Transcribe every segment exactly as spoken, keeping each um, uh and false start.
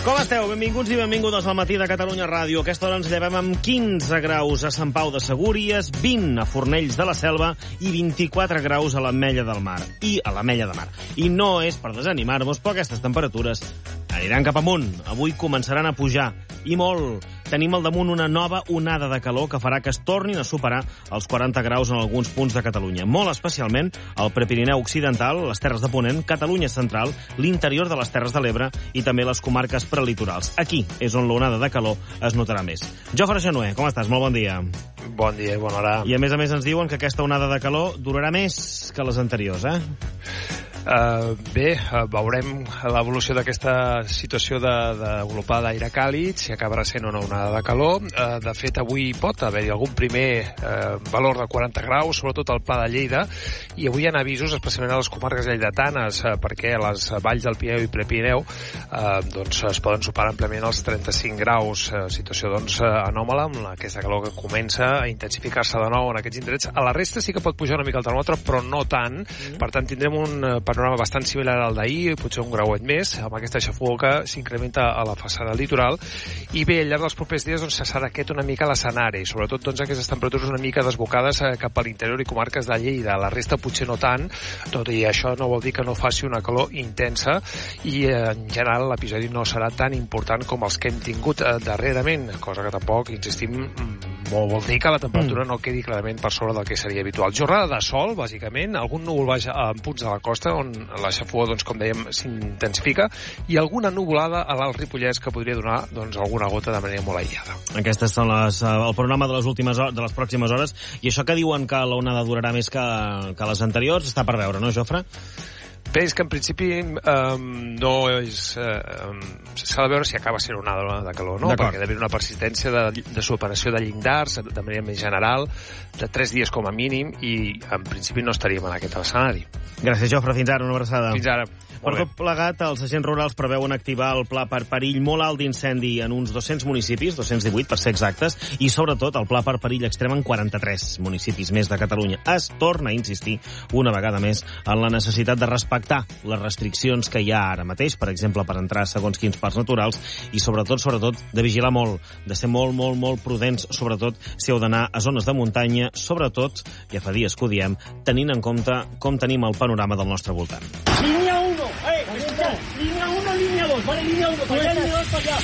Com esteu? Benvinguts i benvingudes al Matí de Catalunya Ràdio. A aquesta hora ens llevem amb quinze graus a Sant Pau de Segúries, vint a Fornells de la Selva i vint-i-quatre graus a l'Ametlla del Mar. I a l'Ametlla de Mar. I no és per desanimar-vos, però aquestes temperatures aniran cap amunt. Avui començaran a pujar, i molt. Tenim al damunt una nova onada de calor que farà que es tornin a superar els quaranta graus en alguns punts de Catalunya. Molt especialment al Prepirineu Occidental, les Terres de Ponent, Catalunya Central, l'interior de les Terres de l'Ebre i també les comarques prelitorals. Aquí és on l'onada de calor es notarà més. Jofre Genuer, com estàs? Molt bon dia. Bon dia i bona hora. I a més a més ens diuen que aquesta onada de calor durarà més que les anteriors, eh? Uh, bé, uh, veurem l'evolució d'aquesta situació de, de glopar d'aire càlid, si acabarà sent una onada de calor. Uh, de fet, avui pot haver-hi algun primer uh, valor de quaranta graus, sobretot al Pla de Lleida, i avui hi ha avisos, especialment a les comarques lleidatanes, uh, perquè a les valls del Pirineu i Prepirineu uh, doncs, es poden superar àmpliament els trenta-cinc graus, uh, situació doncs, uh, anòmala, amb aquesta calor que comença a intensificar-se de nou en aquests indrets. A la resta sí que pot pujar una mica el termòmetre, però no tant. Mm. Per tant, tindrem un uh, panorama bastant similar al d'ahir, potser un grauet més, amb aquesta xafogor que s'incrementa a la façana litoral. I bé, al llarg dels propers dies doncs, se serà aquest una mica l'escenari, sobretot doncs, aquestes temperatures una mica desbocades eh, cap a l'interior i comarques de Lleida. La resta potser no tant, tot i això no vol dir que no faci una calor intensa i eh, en general l'episodi no serà tan important com els que hem tingut eh, darrerament, cosa que tampoc, insistim, molt vol dir que la temperatura no quedi clarament per sobre del que seria habitual. Jornada de sol, bàsicament, algun núvol baix en punts de la costa, on la xafogor, doncs, com dèiem, s'intensifica, i alguna nuvolada a l'Alt Ripollès que podria donar doncs, alguna gota de manera molt aïllada. Aquestes són les, el programa de les últimes hores, de les pròximes hores, i això que diuen que l'onada durarà més que, que les anteriors està per veure, no, Jofre? Bé, és que en principi um, no és... Um, s'ha de veure si acaba sent una onada de calor, no? Perquè ha d'haver una persistència de, de superació de llindars, de manera més general, de tres dies com a mínim, i en principi no estaríem en aquest escenari. Gràcies, Jofre. Fins ara, una abraçada. Fins ara. Per tot plegat, els agents rurals preveuen activar el pla per perill molt alt d'incendi en uns dos-cents municipis, dos-cents divuit per ser exactes, i sobretot el pla per perill extrem en quaranta-tres municipis més de Catalunya. Es torna a insistir una vegada més en la necessitat de respectar les restriccions que hi ha ara mateix, per exemple, per entrar segons quins parcs naturals, i sobretot, sobretot, de vigilar molt, de ser molt, molt, molt prudents, sobretot si heu d'anar a zones de muntanya, sobretot, ja fa dies que ho diem, tenint en compte com tenim el panorama del nostre voltant. Línia uno, eh, escucha, línea uno, línea dos, vale, línea uno, para allá, línea dos, para allá.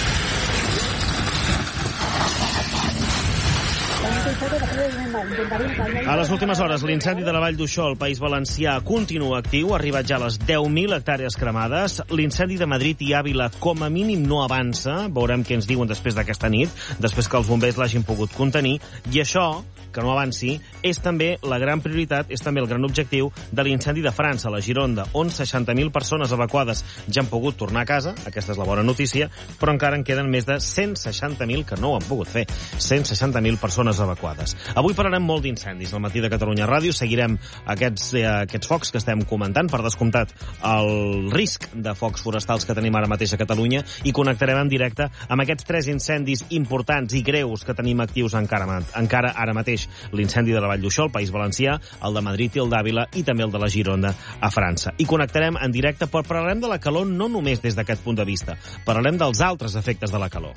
A les últimes hores, l'incendi de la Vall d'Uixó al País Valencià continua actiu, ha arribat ja a les deu mil hectàrees cremades. L'incendi de Madrid i Àvila com a mínim no avança, veurem què ens diuen després d'aquesta nit, després que els bombers l'hagin pogut contenir, i això, que no avanci, és també la gran prioritat, és també el gran objectiu de l'incendi de França, a la Gironda, on seixanta mil persones evacuades ja han pogut tornar a casa, aquesta és la bona notícia, però encara en queden més de cent seixanta mil que no ho han pogut fer, cent seixanta mil persones evacuades. Avui parlarem molt d'incendis al Matí de Catalunya Ràdio, seguirem aquests, eh, aquests focs que estem comentant, per descomptat el risc de focs forestals que tenim ara mateix a Catalunya, i connectarem en directe amb aquests tres incendis importants i greus que tenim actius encara, encara ara mateix. L'incendi de la Vall d'Uixó, al País Valencià, el de Madrid i el d'Àvila, i també el de la Gironda a França. I connectarem en directe, però parlarem de la calor no només des d'aquest punt de vista, parlarem dels altres efectes de la calor.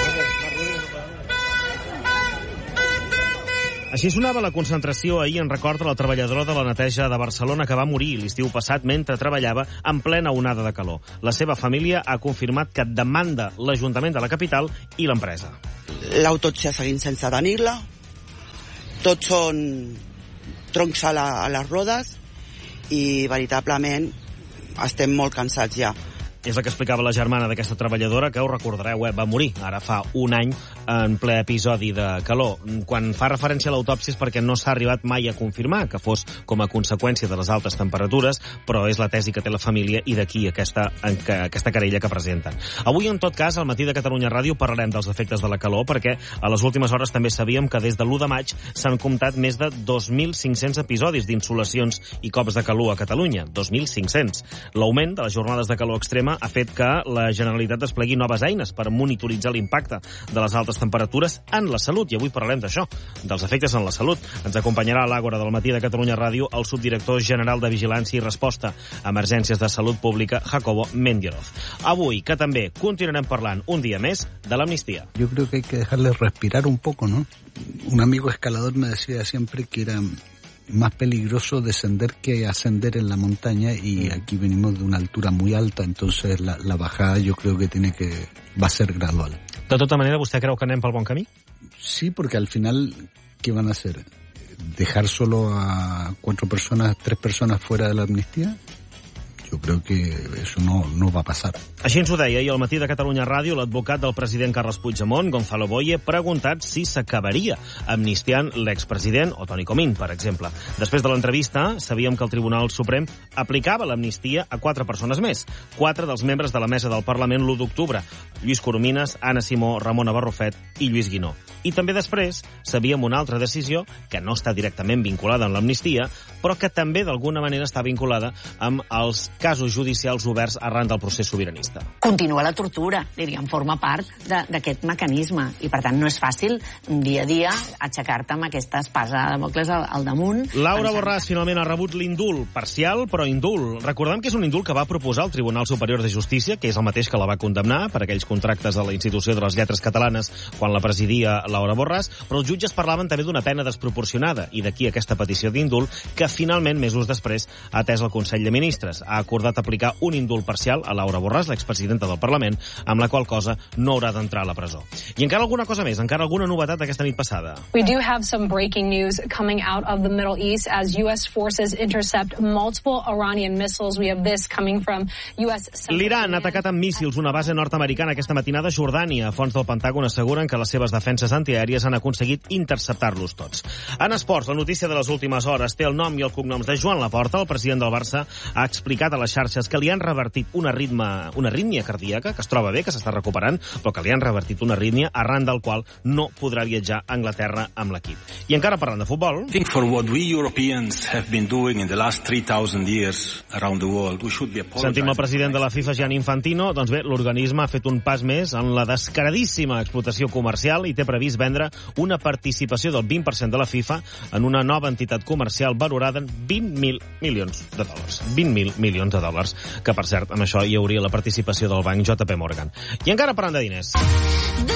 Així sonava la concentració ahir en record a la treballadora de la neteja de Barcelona que va morir l'estiu passat mentre treballava en plena onada de calor. La seva família ha confirmat que demanda l'Ajuntament de la capital i l'empresa. L'autòpsia seguim sense tenir-la. Tots són troncs a, la, a les rodes i veritablement estem molt cansats ja. És el que explicava la germana d'aquesta treballadora, que ho recordareu, eh, va morir ara fa un any en ple episodi de calor. Quan fa referència a l'autòpsia és perquè no s'ha arribat mai a confirmar que fos com a conseqüència de les altes temperatures, però és la tesi que té la família i d'aquí aquesta, aquesta querella que presenten. Avui, en tot cas, al Matí de Catalunya Ràdio parlarem dels efectes de la calor, perquè a les últimes hores també sabíem que des de l'u de maig s'han comptat més de dos mil cinc-cents episodis d'insolacions i cops de calor a Catalunya. dos mil cinc-cents. L'augment de les jornades de calor extrema ha fet que la Generalitat desplegui noves eines per monitoritzar l'impacte de les altes temperatures en la salut. I avui parlarem d'això, dels efectes en la salut. Ens acompanyarà a l'Àgora del Matí de Catalunya Ràdio el subdirector general de Vigilància i Resposta a Emergències de Salut Pública, Jacobo Mendieroz. Avui, que també continuarem parlant un dia més de l'amnistia. Yo creo que hay que dejarles respirar un poco, ¿no? Un amigo escalador me decía siempre que era más peligroso descender que ascender en la montaña y aquí venimos de una altura muy alta, entonces la, la bajada yo creo que tiene que va a ser gradual. De tota manera, vostè creu que anem pel bon camí? Sí, porque al final, ¿qué van a hacer? ¿Dejar solo a cuatro personas, tres personas fuera de la amnistía? Yo creo que eso no, no va a pasar. Així ens ho deia ahir al Matí de Catalunya Ràdio l'advocat del president Carles Puigdemont, Gonzalo Boye, preguntat si s'acabaria amnistiant l'expresident o Toni Comín, per exemple. Després de l'entrevista, sabíem que el Tribunal Suprem aplicava l'amnistia a quatre persones més, quatre dels membres de la mesa del Parlament l'u d'octubre, Lluís Coromines, Anna Simó, Ramona Barrufet i Lluís Guinó. I també després sabíem una altra decisió que no està directament vinculada amb l'amnistia, però que també d'alguna manera està vinculada amb els casos judicials oberts arran del procés sobiranista. Continua la tortura, diríem, forma part d'aquest mecanisme i per tant no és fàcil dia a dia aixecar-te amb aquesta espasa de Damocles al, al damunt. Laura Borràs finalment ha rebut l'indult, parcial però indult. Recordem que és un indult que va proposar el Tribunal Superior de Justícia, que és el mateix que la va condemnar per aquells contractes de la Institució de les Lletres Catalanes quan la presidia Laura Borràs, però els jutges parlaven també d'una pena desproporcionada i d'aquí aquesta petició d'indult que finalment, mesos després, ha atès el Consell de Ministres. Ha acordat aplicar un indult parcial a Laura Borràs, l'expresidenta del Parlament, amb la qual cosa no haurà d'entrar a la presó. I encara alguna cosa més, encara alguna novetat d'aquesta nit passada. We do have some breaking news coming out of the Middle East as U S forces intercept multiple Iranian missiles. We have this coming from U S L'Iran ha atacat amb míssils una base nord-americana aquesta matinada a Jordània. Fonts del Pentàgon asseguren que les seves defenses antiaèries han aconseguit interceptar-los tots. En esports, la notícia de les últimes hores té el nom i el cognoms de Joan Laporta. El president del Barça ha explicat a les xarxes que li han revertit una, ritme, una arrítmia cardíaca, que es troba bé, que s'està recuperant, però que li han revertit una arrítmia arran del qual no podrà viatjar a Anglaterra amb l'equip. I encara parlant de futbol... I think for what we Europeans have been doing in the last three thousand years around the world, we should be apologizing. Sentim el president de la FIFA, Gianni Infantino. Doncs bé, l'organisme ha fet un pas més en la descaradíssima explotació comercial i té previst vendre una participació del vint per cent de la FIFA en una nova entitat comercial valorada en vint mil milions de dòlars. vint mil milions de dòlars, que per cert, amb això hi hauria la participació del banc J P Morgan. I encara parlant de diners.